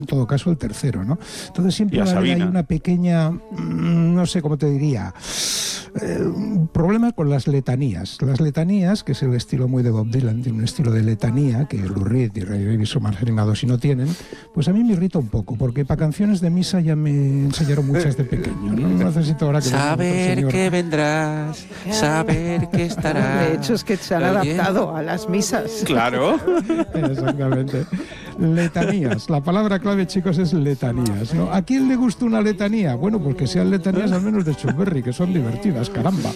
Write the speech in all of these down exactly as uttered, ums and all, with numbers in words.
en todo caso el tercero, ¿no? Entonces siempre va a haber ahí una pequeña, no sé cómo te diría, eh, un problema con las letanías. Las letanías, que es el estilo muy de Bob Dylan, tiene un estilo de letanía que Lou Reed y Ray Davies son más animados y no tienen, pues a mí me irrita un poco, porque para canciones de misa ya me enseñaron muchas de pequeño, ¿no? No necesito ahora que saber que vendrás, saber que estarás. De hecho es que se han adaptado a las misas. Claro. Exactamente. Letanías. La palabra clave, chicos, es letanías, ¿no? ¿A quién le gusta una letanía? Bueno, pues que sean letanías al menos de Chumberry, que son divertidas, caramba.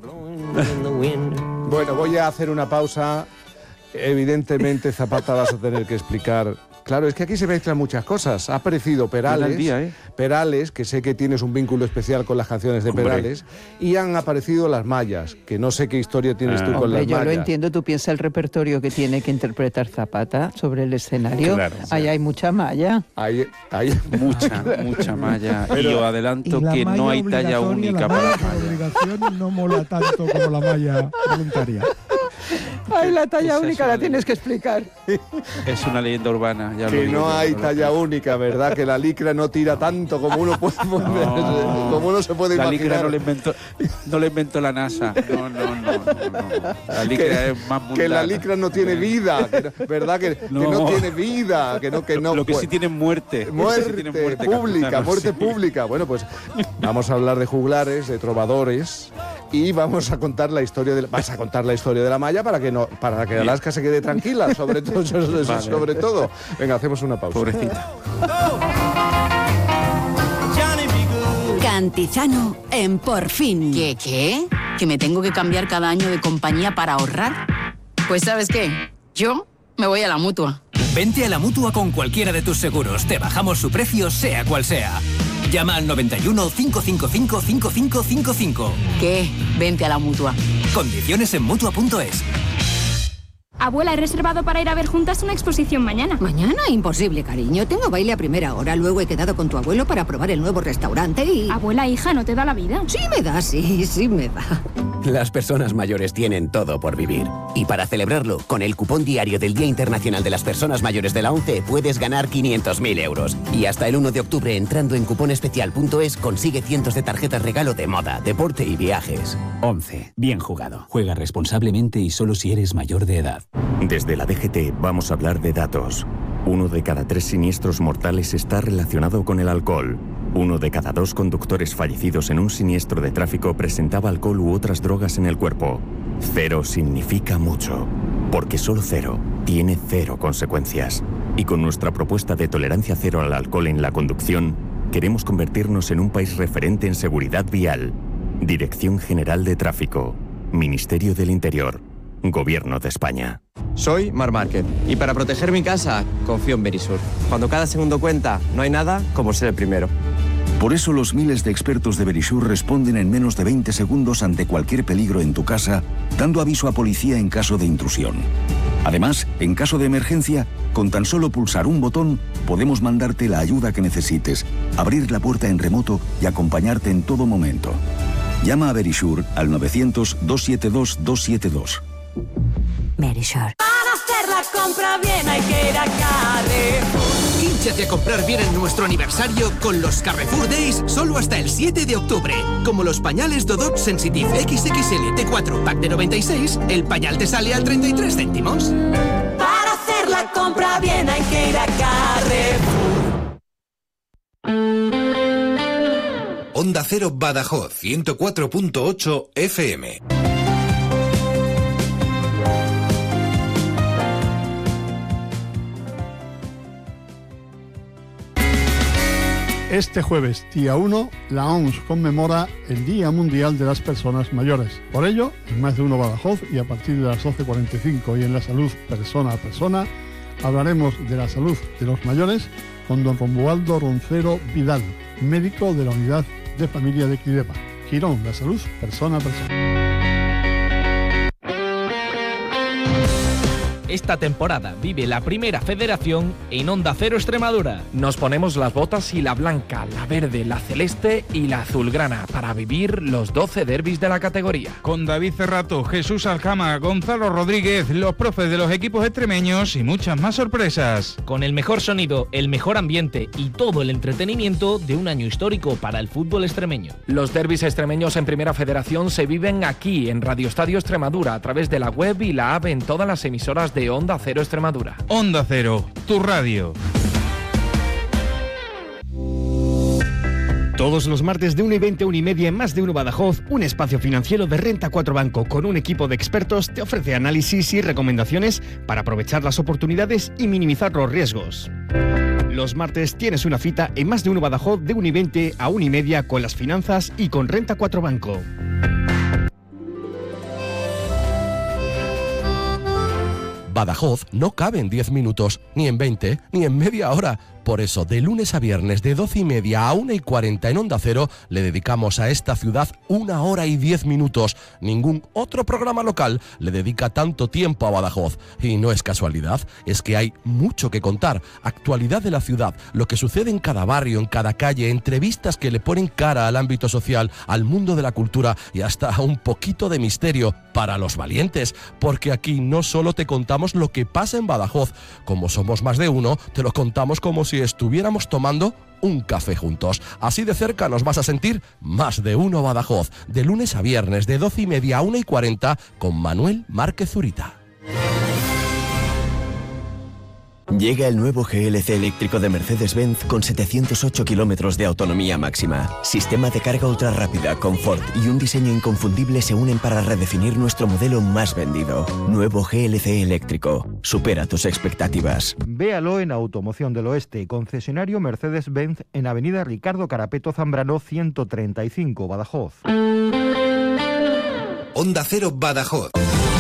Bueno, voy a hacer una pausa. Evidentemente, Zapata, vas a tener que explicar. Claro, es que aquí se mezclan muchas cosas. Ha aparecido Perales, día, ¿eh? Perales, que sé que tienes un vínculo especial con las canciones de Hombre. Perales, y han aparecido las mallas, que no sé qué historia tienes ah. tú con Hombre, las yo mallas. Yo lo entiendo, tú piensas el repertorio que tiene que interpretar Zapata sobre el escenario. Claro, ahí sí. hay mucha malla. Hay, hay... Mucha, mucha malla. Pero, y os adelanto y que no hay talla única para la malla. La obligación no mola tanto como la malla voluntaria. Ay, la talla única la tienes que explicar. Es una leyenda urbana. Ya que lo no hay talla lo única, ¿verdad? Que la licra no tira tanto como uno puede, no, como uno se puede la imaginar. La licra no le inventó, no le inventó la NASA. No, no, no, no, no. La licra que, es más mundana. Que la licra no tiene vida, que, ¿verdad? Que no. que no tiene vida, que no, que no. Lo que sí tiene muerte. Muerte, sí tiene muerte pública, capitano, muerte sí. pública. Bueno, pues vamos a hablar de juglares, de trovadores, y vamos a contar la historia de, vas a contar la historia de la malla para que no, para que Alaska se quede tranquila, sobre todo, vale. sobre todo. Venga, hacemos una pausa. Pobrecita. Cantizano en Por Fin. ¿Qué, qué? ¿Que me tengo que cambiar cada año de compañía para ahorrar? Pues ¿sabes qué? Yo me voy a la Mutua. Vente a la Mutua con cualquiera de tus seguros. Te bajamos su precio, sea cual sea. Llama al noventa y uno, cinco cinco cinco, cinco cinco cinco cinco. ¿Qué? Vente a la Mutua. Condiciones en Mutua punto es. Abuela, he reservado para ir a ver juntas una exposición mañana. ¿Mañana? Imposible, cariño. Tengo baile a primera hora. Luego he quedado con tu abuelo para probar el nuevo restaurante y... Abuela, hija, ¿no te da la vida? Sí me da, sí, sí me da. Las personas mayores tienen todo por vivir. Y para celebrarlo, con el cupón diario del Día Internacional de las Personas Mayores de la ONCE puedes ganar quinientos mil euros. Y hasta el uno de octubre, entrando en cuponespecial punto es, consigue cientos de tarjetas regalo de moda, deporte y viajes. ONCE. Bien jugado. Juega responsablemente y solo si eres mayor de edad. Desde la D G T vamos a hablar de datos. Uno de cada tres siniestros mortales está relacionado con el alcohol. Uno de cada dos conductores fallecidos en un siniestro de tráfico presentaba alcohol u otras drogas en el cuerpo. Cero significa mucho, porque solo cero tiene cero consecuencias. Y con nuestra propuesta de tolerancia cero al alcohol en la conducción, queremos convertirnos en un país referente en seguridad vial. Dirección General de Tráfico, Ministerio del Interior, Gobierno de España. Soy Mar Márquez y para proteger mi casa confío en Verisur. Cuando cada segundo cuenta, no hay nada como ser el primero. Por eso los miles de expertos de Verisur responden en menos de veinte segundos ante cualquier peligro en tu casa, dando aviso a policía en caso de intrusión. Además, en caso de emergencia, con tan solo pulsar un botón, podemos mandarte la ayuda que necesites, abrir la puerta en remoto y acompañarte en todo momento. Llama a Verisur al novecientos, doscientos setenta y dos, doscientos setenta y dos. Verisur. Para hacer la compra bien hay que ir a Carrefour. Hínchate a comprar bien en nuestro aniversario con los Carrefour Days solo hasta el siete de octubre. Como los pañales Dodot Sensitive equis equis ele T cuatro pack de noventa y seis, el pañal te sale al treinta y tres céntimos. Para hacer la compra bien hay que ir a Carrefour. Onda Cero Badajoz, ciento cuatro punto ocho F M. Este jueves, día uno, la O M S conmemora el Día Mundial de las Personas Mayores. Por ello, en Más de Uno Badajoz y a partir de las doce cuarenta y cinco y en La Salud Persona a Persona, hablaremos de la salud de los mayores con don Romualdo Roncero Vidal, médico de la Unidad de Familia de Quidepa. Quirón, La Salud Persona a Persona. Esta temporada vive la Primera Federación en Onda Cero Extremadura. Nos ponemos las botas y la blanca, la verde, la celeste y la azulgrana para vivir los doce derbis de la categoría. Con David Cerrato, Jesús Aljama, Gonzalo Rodríguez, los profes de los equipos extremeños y muchas más sorpresas. Con el mejor sonido, el mejor ambiente y todo el entretenimiento de un año histórico para el fútbol extremeño. Los derbis extremeños en Primera Federación se viven aquí en Radio Estadio Extremadura a través de la web y la app en todas las emisoras de Onda Cero Extremadura. Onda Cero, tu radio. Todos los martes de una y veinte a una y media en Más de Uno Badajoz, un espacio financiero de Renta cuatro Banco con un equipo de expertos te ofrece análisis y recomendaciones para aprovechar las oportunidades y minimizar los riesgos. Los martes tienes una cita en Más de Uno Badajoz de una y veinte a una y media con las finanzas y con Renta cuatro Banco. Badajoz no cabe en diez minutos, ni en veinte, ni en media hora. Por eso, de lunes a viernes de doce y media a una y cuarenta en Onda Cero, le dedicamos a esta ciudad una hora y diez minutos. Ningún otro programa local le dedica tanto tiempo a Badajoz. Y no es casualidad, es que hay mucho que contar. Actualidad de la ciudad, lo que sucede en cada barrio, en cada calle, entrevistas que le ponen cara al ámbito social, al mundo de la cultura y hasta un poquito de misterio para los valientes. Porque aquí no solo te contamos lo que pasa en Badajoz, como somos más de uno, te lo contamos como si estuviéramos tomando un café juntos. Así de cerca nos vas a sentir Más de Uno Badajoz, de lunes a viernes de doce y media a una y cuarenta con Manuel Márquez Zurita. Llega el nuevo G L C eléctrico de Mercedes-Benz con setecientos ocho kilómetros de autonomía máxima. Sistema de carga ultra rápida, confort y un diseño inconfundible se unen para redefinir nuestro modelo más vendido. Nuevo G L C eléctrico. Supera tus expectativas. Véalo en Automoción del Oeste, concesionario Mercedes-Benz en Avenida Ricardo Carapeto Zambrano ciento treinta y cinco, Badajoz. Onda Cero Badajoz.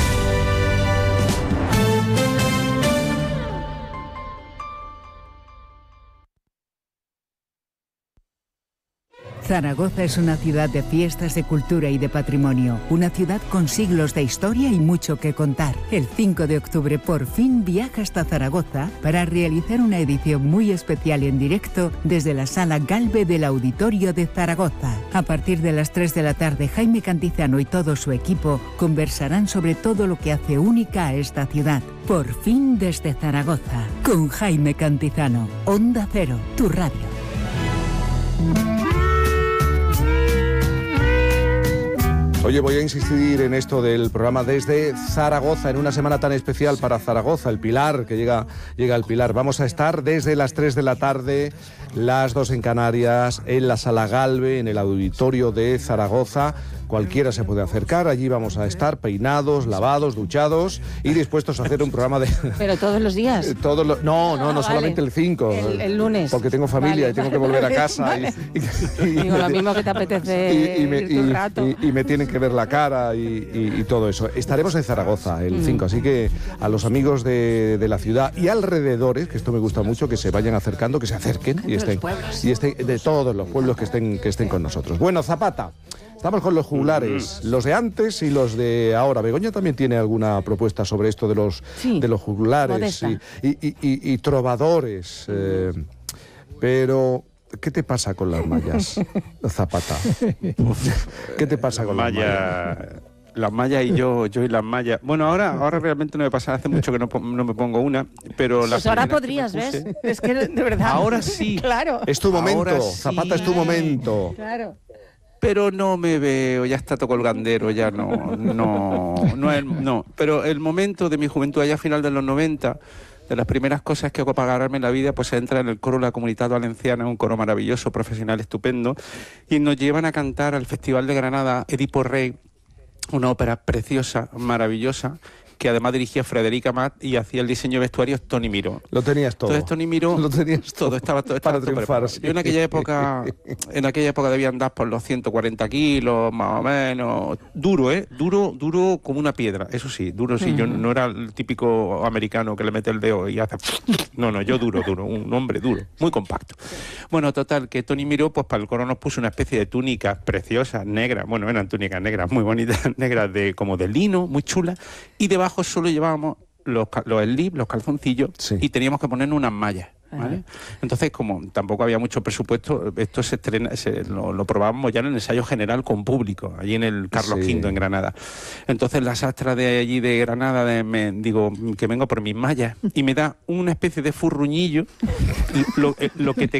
Zaragoza es una ciudad de fiestas, de cultura y de patrimonio. Una ciudad con siglos de historia y mucho que contar. El cinco de octubre por fin viaja hasta Zaragoza para realizar una edición muy especial en directo desde la Sala Galve del Auditorio de Zaragoza. A partir de las tres de la tarde, Jaime Cantizano y todo su equipo conversarán sobre todo lo que hace única a esta ciudad. Por fin desde Zaragoza, con Jaime Cantizano. Onda Cero, tu radio. Oye, voy a insistir en esto del programa desde Zaragoza, en una semana tan especial para Zaragoza, el Pilar, que llega, llega el Pilar. Vamos a estar desde las tres de la tarde, las dos en Canarias, en la Sala Galve, en el Auditorio de Zaragoza. Cualquiera se puede acercar, allí vamos a estar peinados, lavados, duchados y dispuestos a hacer un programa de... ¿Pero todos los días? todos los... No, no, no, ah, solamente vale. el cinco. El, el lunes. Porque tengo familia vale, y tengo vale, que volver a casa. Vale. y, y, y, Digo, lo mismo que te apetece y, y, me, ir un rato. Y, y me tienen que ver la cara y, y, y todo eso. Estaremos en Zaragoza el cinco, mm. así que a los amigos de, de la ciudad y alrededores, que esto me gusta mucho, que se vayan acercando, que se acerquen y estén, y estén de todos los pueblos que estén, que estén con nosotros. Bueno, Zapata. Estamos con los jugulares, los de antes y los de ahora. Begoña también tiene alguna propuesta sobre esto de los, sí, de los jugulares y, y, y, y, y trovadores. Eh, pero, ¿qué te pasa con las mallas, Zapata? ¿Qué te pasa con las mallas? Las mallas y yo, yo y las mallas. Bueno, ahora, ahora realmente no me pasa, hace mucho que no, no me pongo una, pero las pues ahora podrías, ¿ves? Es que de verdad. Ahora sí. Claro. Es tu momento, ahora Zapata, sí. es tu momento. Claro. Pero no me veo, ya está todo colgandero, ya no, no, no, es, no. Pero el momento de mi juventud, allá a final de los noventa, de las primeras cosas que hago para ganarme la vida, pues entra en el coro de la Comunitat Valenciana, un coro maravilloso, profesional, estupendo, y nos llevan a cantar al Festival de Granada Edipo Rey, una ópera preciosa, maravillosa, que además dirigía Frederica Matt y hacía el diseño de vestuarios Tony Miró. Lo tenías todo. Entonces Tony Miró, lo tenías todo, todo estaba todo, estaba para todo triunfar. Sí. Yo en aquella época, en aquella época debía andar por los ciento cuarenta kilos, más o menos. Duro, ¿eh? Duro, duro como una piedra. Eso sí, duro sí. Mm. Yo no era el típico americano que le mete el dedo y hace... No, no, yo duro, duro. Un hombre duro, muy compacto. Bueno, total, que Tony Miró, pues para el coro nos puso una especie de túnicas preciosas, negras. Bueno, eran túnicas negras, muy bonitas, negras, de como de lino, muy chulas. Y debajo solo llevábamos los, los slips, los calzoncillos, sí. y teníamos que poner unas mallas. ¿Vale? Entonces, como tampoco había mucho presupuesto, esto se estrena, se, lo, lo probábamos ya en el ensayo general con público, allí en el Carlos sí. quinto en Granada. Entonces la sastra de allí de Granada, de, me, digo que vengo por mis mallas, y me da una especie de furruñillo, lo, lo que te